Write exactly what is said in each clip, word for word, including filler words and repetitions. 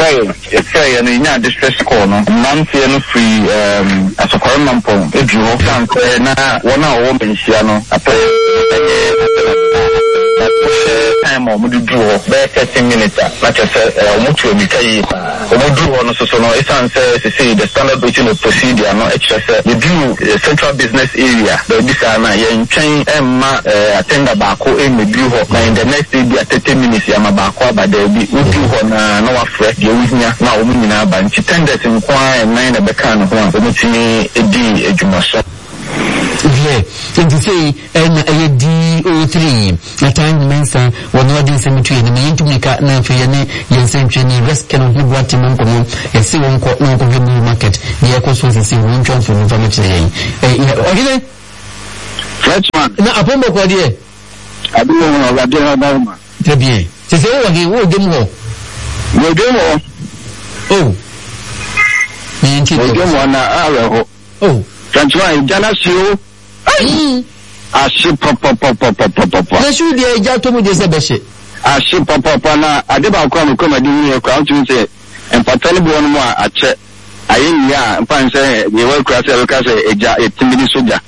Yefray, Yefray, and in a distress corner, Nancy and free, um, as a corner pump, if you walk down, one hour woman, Siano, a time or do draw, bare thirty minutes, like I said, mutual Mikai, or do on so no, it's answer to see the standard between the procedure, no extra, you do central business area, the Bisana, and chain Emma, attend a bako in the blue hawk, in the next day, thirty minutes, Yamabako, but there will be Utu on no afraid, you with me now, Mina, but she tended to inquire and nine a becan of one, for me a D, a Jumasha. Yeah, and to say, and a D O three, a time Mensa, one audience cemetery, and the main to make out now for your name, your century, rest cannot be what to monk on, and see one court no new market, the echoes was a single one transfer from family today. Eh, Frenchman, now upon the quadrier. I don't know about Doma. Très bien. C'est ça, on dit, oh, deux-mots. We deux-mots. Oh. We deux-mots, na, oh. Frenchman, Jana Sio. I ship pop pop pop pop pop pop pop. I should be a gentleman with the best. I ship pop pop na. I did not come come and do crown to say. And Patani one more at check. I in ya and say we will cross a eighteen minutes soldier.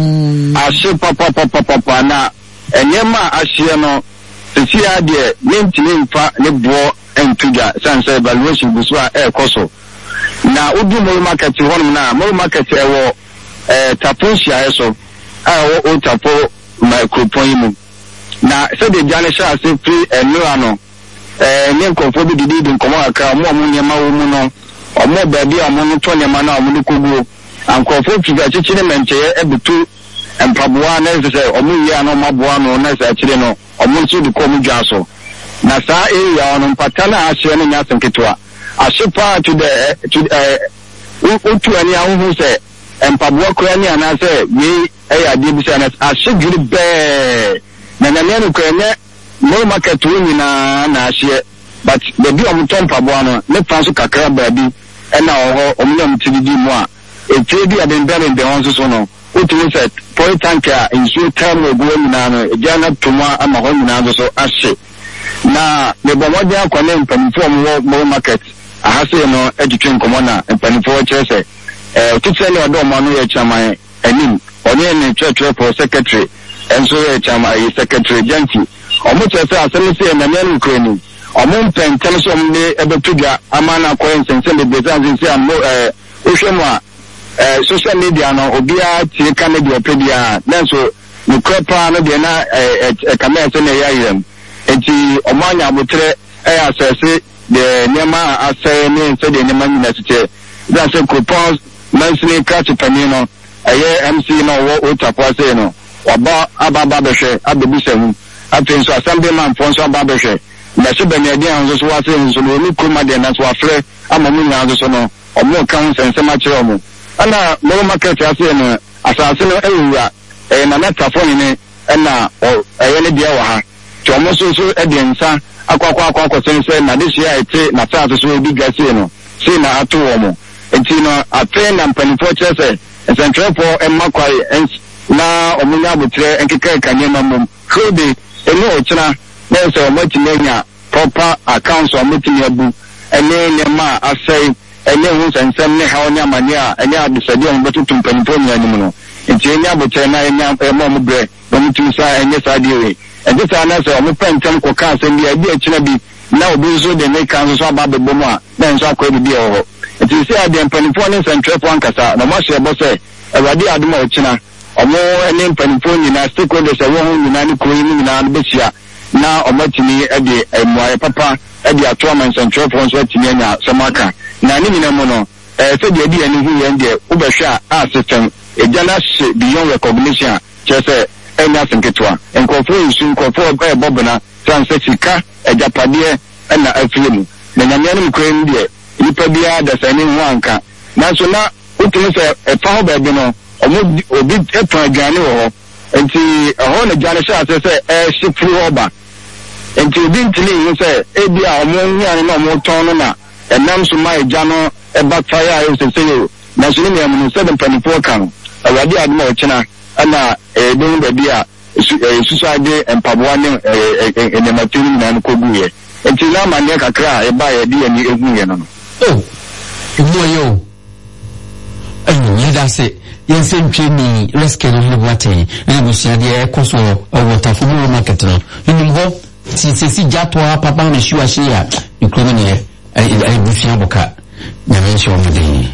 I ship pop pop pop pop pop na. And Yama Ashiano. The C I D name to name fa ne bo and tuja sans evaluation buswa air coso. Now Udu Mol market to one na Mol market ewo eh tapusia eso a o tapo microphone na se de jane sha se free enu ano eh nyen konfo bi didi dun komo aka mo mo nyema wo mu no omo ba bi omo no to nyema na omo koguo ankofo tuga chichine menche ebutu empaboa na se omo yi ano maboa no na se chire no omo nso de komu dwaso na sa area ono mpatana ahye no nya senketwa ashepa to the to eh utu ani ahu se empaboa ko ani ana se we eh ade bi se na ashegiri be na na ne ko ne no market wo nyina na ahye but the bi omo to empaboa no ne fanso kakra ba bi e na oho omo nyam tididi mu a etie bi adendare de won so no utu se point tanker insu term go nyina no ejana tuma ama ho nyina so ahye na le bomoja akwane mpamfo mo market ahase no edutwen komo na mpamfo chese eh otitsele odo mo no ye chairman anim onye ne church for secretary enso ye chairman secretary janti omo chese asem se na nyanu kroni omo mpentem so omne ebetudwa amana ko ensense le bezanze se am eh ohwemu a eh social media no obia tie ka ne de opedia nanso no krepa no de na eh kamera se na yayem enti omanya abotre eh asese de nyama asere ne se de nyama nyina tete that say coupons monthly catch panino aye M C no wo otapwa say no oba ababa behwe abebusemu afen so assemblyman fonso ababa behwe na se benedi anzo so wase nso no ni kuma de na so afre amamu nya anzo so no omo kan sensema kire omo ana no market ase no asase no ewura eh na na tafoni ne na eh ne dia wa ha to omo so so e de nsa akwakwa akwakwa sense na de sia ete na sa so so bi gase no se na ato omo enti no afen na mpanifo chese ensentrefo emmakwai na omunya butre enkeka kanyema mum kode eno ochina na se omatimenya proper accounts omutimi abu ene nyema asai ene hu sensem ne ha onya mania ene adisade on betutu mpanifo nya anim no enti enya butre na enya emo mubre omutu sa enye sadewe enti sa na se omupentem ko ka asem bi abi achina bi na obi zo de ne kan so ababebo mu a na nso akwa bi ho enti se ade mpanifo ne sentrefo ankasa na mo hye bo se awade aduma ochina omo ene mpanifo nyina stakeholders awo hu nyina ne koyi nyina besia na omatimi ede emuaye papa ede ato man sentrefo nso atimi anya samaka na ne nyina mo no eh se de edi ani hu ye nde ubehwa a system ejana beyond recognition chese enya senketwa enkofo nsu nkofo e bobna transika ejapade na afiemu na nyamia no kran de nipa bia da sani hu anka na so na utumi se efa ho ba bi no omo obi eto agane wo enti ho na jane sha se se e shifru oba enti obi ntili hu se e bia omo nyan na omo ton no na enam so mai jano e backfire ayo se se yo na so ni am no se dem panipo kan awade aduma ochina ana e don ba bia suicide empaboa ne enematiri na nkoguye until now man ya kakra e ba ya di ani egu ye no oh mo yo ayi ya da se yen se ntwe ni rescue no no wate na busia de e koso o wota fu no market no nim ho si se si jato papa na shiwa shia ikromi ne ai busia boka na mention mo de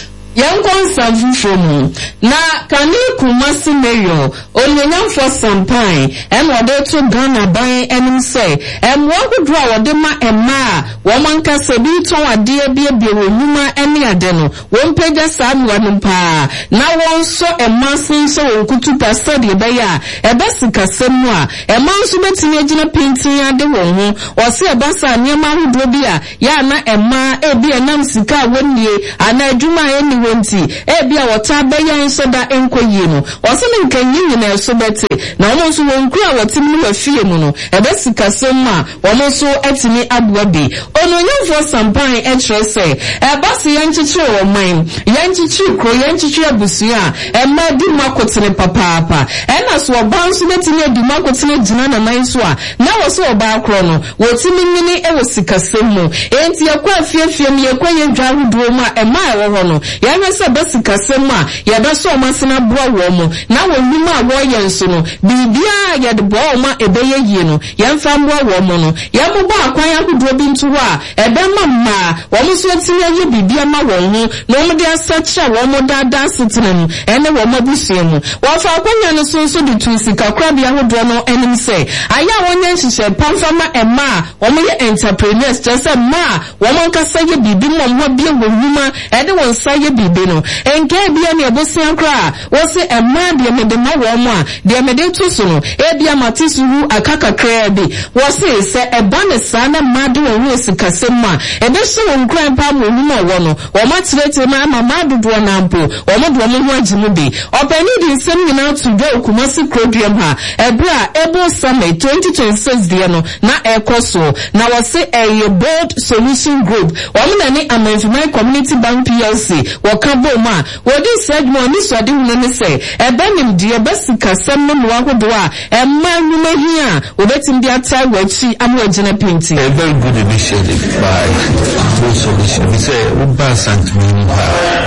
Yankon Sanfufomu na kani kumasi mayor onyanyam for sampan em wode to Ghana ban enim say em wogudro wode ma emma wo manka sebi ton ade bia bia wonuma ene ade no won pega sam wanum pa na won so emma sin so wonkutu pastor de be ya ebesika semu a emma so betini agina painting ade won ho o se ebasa niam ahodo bia ya na emma e bia nam sika wonnie ana adwuma eni wonti e bia wota beyan so da enkoyi no oseme nkanyi nyina so bete na omo so wonkura wotimi no afie mu no ebesika sema omo so etimi abuabe ononyamfo sampan e tre se e basi yanchichi o man yanchichi kro yanchichi abusua e ma di makotene papa e na so oban so betimi di makotene gina na man so a na wo so oba kro no wotimi nyini e wo sika semu enti yakwa afiefie mi yakwa yedwa huduo ma e ma e wo ho no ya se basika sema ya da so masina bua wo mo na wonuma wo yenso no bibia ya de bua ma ebeye yie no ya mfa bua wo mo no ya mo ba akwan ahudo bi ntu a ebe mamma wo mo so tinya ye bibia ma wo ho no mo de asacha wo mo da da sitinam ene wo mo busue mu wo fa akwanya no so so de tu sika kra bia ahudo no enim se aya wonya nhihye pamfa ma ema wo mo ye entrepreneurs just say ma wo mo nkasa ye bibi mo mo bia wo numa ede won sa ye bibi no enke bia ne bosia kra wo se ema de me de ma wo mo a de me de tu so no e bia matisuru akaka kra bi wo se se eba ne sa na ma de wo hu sikasem ma e be so won kra pa mo hu no wo no wo ma tirete ma mama dodo na mpo wo mo do mo hu agimu bi opani di nsem nyina to do Kumasi program ha ebra ebo summit twenty twenty-six de no na ekoso na wo se a bold solution group wo mo na ni Amanfimai Community Bank P L C wo ka bo ma wo di segmo ni so de hu ne se ebe nim de besika sem no mo ahodo a emma nwuma hi a wo betim bi atai wachi amu agina painting. A very good initiative by bold solution. We say uba santimi ha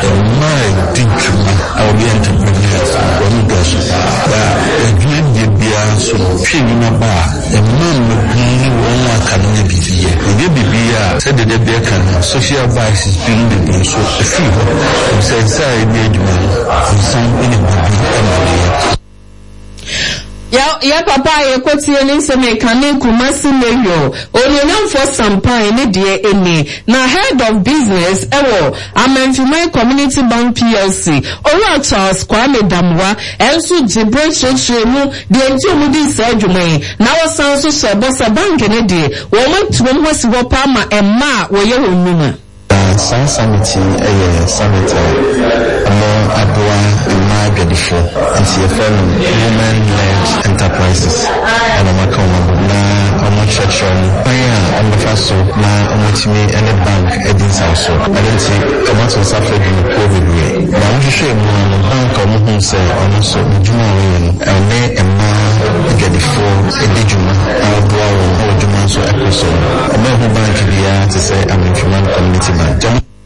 my dinchuma our entrepreneurs when goes that dream the bia so twin na ba emma no bi won aka no bibia e bibia said the bia kan social advice is being the so free ho say say bi adwuma some anybody Ya ya papa ye kwatie ni nseme kane Kumasi mayor onyenam for sampan ne de eni na head of business ewo Amanfimai Community Bank P L C Ora Charles Kwame Damwa enso jibre chechre mu de enti omu di sa adwumai na wasan so so bossa bank ne de wo matum ho si ho pa ma emma wo ye honuma San Sanity a summit among Abua and Margadifo and C F M women-led enterprises and Amakoma na church on the first na Omotimi and a bank Edin's house. I don't see a lot of suffering in the COVID way. Now I'm just saying the bank of Muhun say on so Juma and may and ma get the phone a Dijuma Abua or Juma so episode. A member bank to to say I'm in Human Community Bank.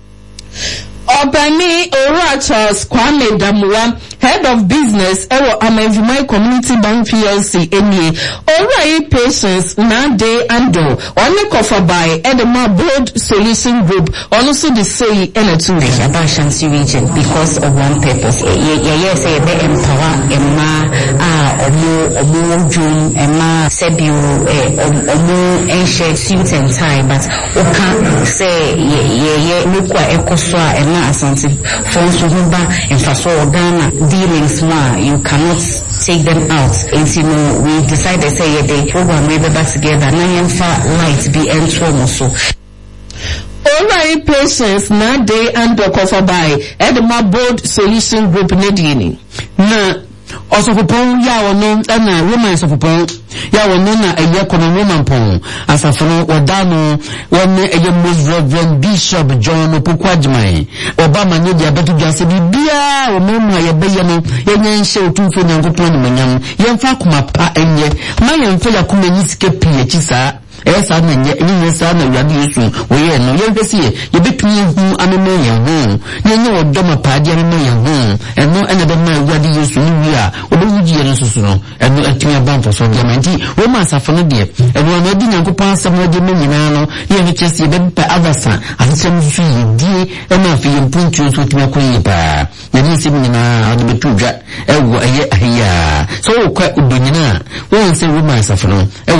Obani Ora Charles Kwame Damwa, head of business ewo Amanfimai Community Bank P L C eni Ora patients na day ando only cover by Edema Bold Solution Group also the say ena two Abashansi region because of one purpose. Yes, say be empower emma ah omo omo jun emma sebio omo enche suit and tie but oka say ye ye lukwa ekoswa emma asante phones humba enfaso Ghana dealings ma you cannot take them out. And you know we decided say the program we be back together na yemfa light be entro so Alright, patients na day and cover by Edema Bold Solution Group Nedini. Na also popon ya wono na woman so popon ya wono na eye kono woman pon asafo wadano wonne eye most reverend Bishop John Opokwajman obama nye dia betu biase bibia wo memu aye beye no yenye nhye otumfo nyankopon ni manyam yemfa kuma pa enye ma yemfa yakuma nyisike pie chisa esa na nye nye sa na Awurade Yesu oye no ye hwese ye ye betumi hu ameme ye ho nye nye odoma paade ameme ye ho eno ena be na Awurade Yesu ni wi a obehuji ye no soso no eno atumi abanfo so diamanti wo ma asafo no de eno na di Nyankopɔn asɛm no de me nyina no ye hwese ye be pa avasa asɛm so yi die ena afi ye mpuntu so tumi akoyi pa ye ni sim nyina ade betu dwa ewo eye ahia so wo kwa obonyina wo nse wo ma asafo no